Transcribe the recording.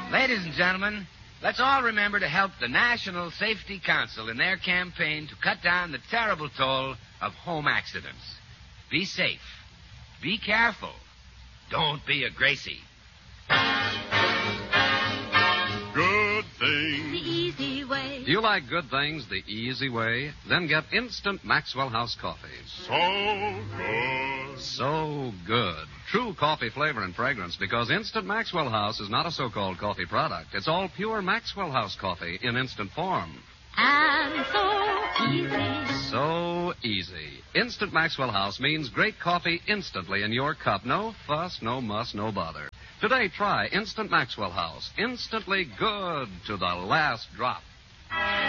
Ladies and gentlemen, let's all remember to help the National Safety Council in their campaign to cut down the terrible toll of home accidents. Be safe. Be careful. Don't be a Gracie. Good things. The easy way. Do you like good things the easy way? Then get Instant Maxwell House coffee. So good. So good. True coffee flavor and fragrance, because Instant Maxwell House is not a so-called coffee product. It's all pure Maxwell House coffee in instant form. And so easy. So easy. Instant Maxwell House means great coffee instantly in your cup. No fuss, no muss, no bother. Today, try Instant Maxwell House. Instantly good to the last drop.